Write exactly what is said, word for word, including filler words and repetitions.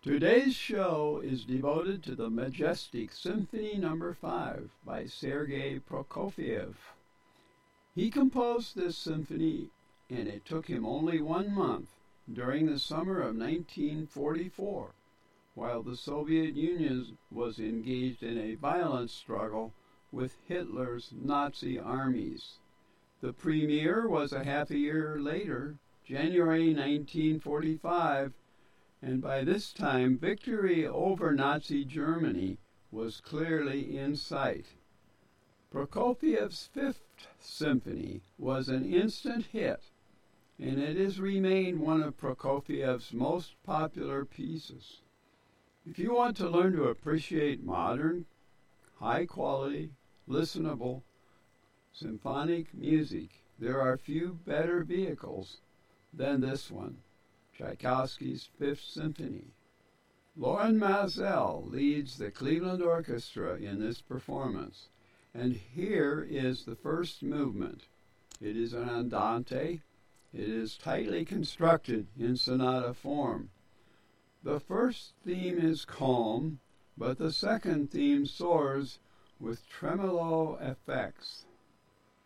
Today's show is devoted to the majestic Symphony Number five by Sergei Prokofiev. He composed this symphony, and it took him only one month during the summer of nineteen forty-four, while the Soviet Union was engaged in a violent struggle with Hitler's Nazi armies. The premiere was a half a year later, January nineteen forty-five, and by this time victory over Nazi Germany was clearly in sight. Prokofiev's Fifth Symphony was an instant hit, and it has remained one of Prokofiev's most popular pieces. If you want to learn to appreciate modern, high-quality, listenable, symphonic music, there are few better vehicles than this one, Tchaikovsky's Fifth Symphony. Lorin Maazel leads the Cleveland Orchestra in this performance, and here is the first movement. It is an andante. It is tightly constructed in sonata form. The first theme is calm, but the second theme soars with tremolo effects.